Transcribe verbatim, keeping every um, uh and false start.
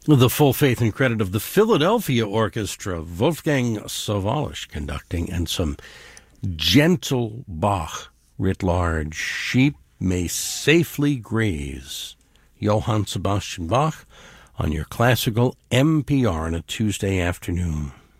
The full faith and credit of the Philadelphia Orchestra, Wolfgang Sawallisch conducting, and some gentle Bach writ large. Sheep may safely graze. Johann Sebastian Bach on your classical M P R on a Tuesday afternoon.